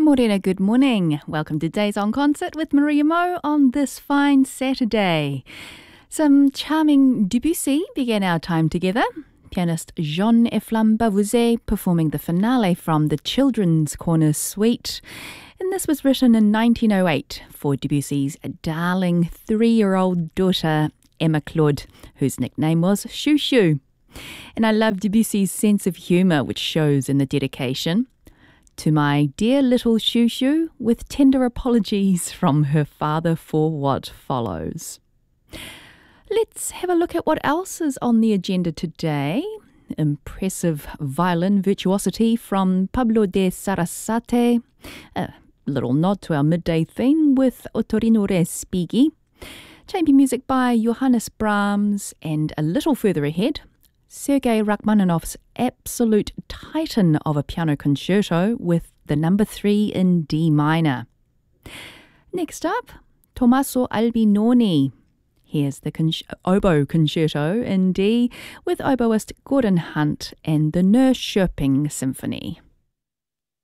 Morena, good morning. Welcome to Days on Concert with Maria Mo on this fine Saturday. Some charming Debussy began our time together. Pianist Jean-Efflam Bavouzet performing the finale from the Children's Corner Suite. And this was written in 1908 for Debussy's darling 3-year-old daughter, Emma Claude, whose nickname was Chou Chou. And I love Debussy's sense of humour, which shows in the dedication. To my dear little Chou Chou, with tender apologies from her father for what follows. Let's have a look at what else is on the agenda today. Impressive violin virtuosity from Pablo de Sarasate. A little nod to our midday theme with Ottorino Respighi. Chamber music by Johannes Brahms, and a little further ahead, Sergei Rachmaninoff's absolute titan of a piano concerto with the number 3 in D minor. Next up, Tommaso Albinoni. Here's the oboe concerto in D with oboist Gordon Hunt and the Norrköping Symphony.